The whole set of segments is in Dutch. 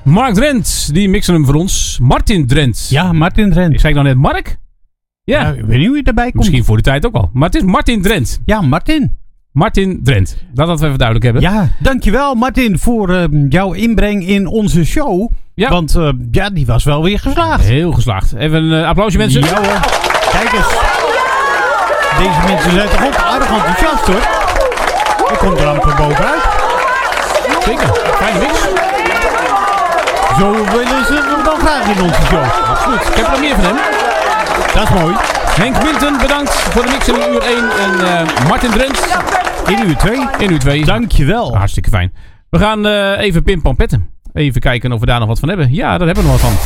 Mark Drent, die mixen hem voor ons. Martin Drent. Ja, Martin Drent. Zei ik nou net Mark? Ja. Ik weet niet hoe je erbij komt. Misschien voor de tijd ook al. Maar het is Martin Drent. Ja, Martin. Martin Drent. Dat we even duidelijk hebben. Ja, dankjewel Martin voor jouw inbreng in onze show. Ja. Want die was wel weer geslaagd. Heel geslaagd. Even een applausje mensen. Ja hoor. Kijk eens. Deze mensen zijn toch ook aardig enthousiast hoor. Ik kom er amper bovenuit. Zeker. Fijne mix. Zo willen ze hem dan graag in onze show. Absoluut. Ik heb er nog meer van hem. Dat is mooi. Henk Minten, bedankt voor de mix in uur 1. En Martin Drent. In uur 2. In uur 2. Dankjewel. Hartstikke fijn. We gaan even pimpampetten. Even kijken of we daar nog wat van hebben. Ja, daar hebben we nog wat van.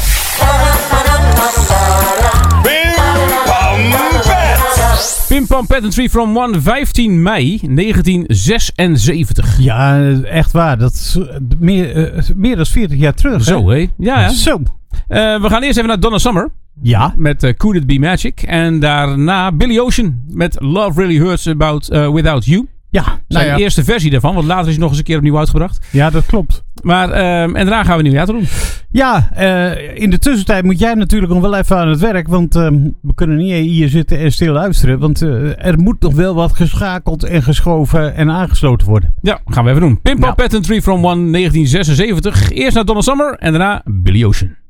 Pimpampet 3 from 1, 15 mei 1976. Ja, echt waar. Dat is meer dan 40 jaar terug. Zo, hé. Ja. Zo. We gaan eerst even naar Donna Summer. Ja. Met Could It Be Magic. En daarna Billy Ocean met Love Really Hurts Without You. Ja. Zijn eerste versie daarvan. Want later is hij nog eens een keer opnieuw uitgebracht. Ja, dat klopt. Maar, en daarna gaan we nieuwjaar doen. Ja, in de tussentijd moet jij natuurlijk nog wel even aan het werk. Want we kunnen niet hier zitten en stil luisteren. Want er moet nog wel wat geschakeld en geschoven en aangesloten worden. Ja, gaan we even doen. Pimp Up Pattern 3 from 1, 1976. Eerst naar Donna Summer en daarna Billy Ocean.